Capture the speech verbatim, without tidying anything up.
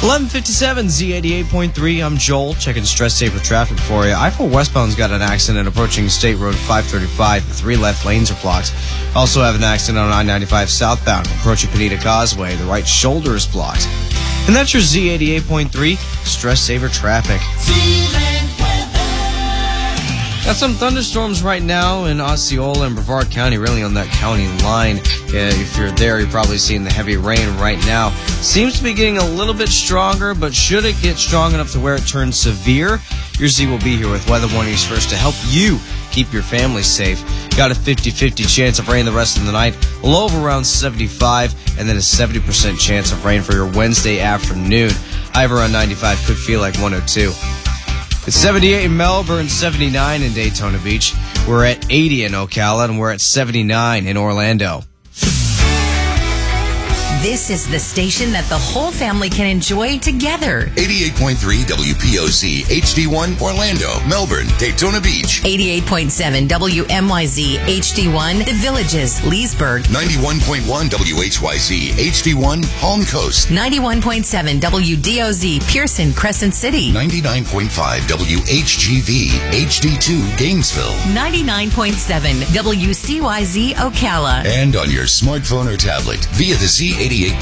eleven fifty-seven Z eighty-eight point three. I'm Joel, checking stress saver traffic for you. I four westbound's got an accident approaching State Road five thirty-five. The three left lanes are blocked. Also have an accident on I ninety-five southbound approaching Pineda Causeway. The right shoulder is blocked. And that's your Z eighty-eight point three stress saver traffic. Got some thunderstorms right now in Osceola and Brevard County, really on that county line. Yeah, if you're there, you're probably seeing the heavy rain right now. Seems to be getting a little bit stronger, but should it get strong enough to where it turns severe, your Z will be here with weather warnings first to help you keep your family safe. Got a fifty-fifty chance of rain the rest of the night, a low of around seventy-five, and then a seventy percent chance of rain for your Wednesday afternoon. High of around ninety-five, could feel like one oh two. It's seventy-eight in Melbourne, seventy-nine in Daytona Beach. We're at eighty in Ocala, and we're at seventy-nine in Orlando. This is the station that the whole family can enjoy together. eighty-eight point three W P O Z H D one Orlando, Melbourne, Daytona Beach. eighty-eight point seven W M Y Z H D one The Villages, Leesburg. ninety-one point one W H Y Z H D one Palm Coast. ninety-one point seven W D O Z Pearson, Crescent City. ninety-nine point five W H G V H D two Gainesville. ninety-nine point seven W C Y Z Ocala. And on your smartphone or tablet via the Z eighty-eight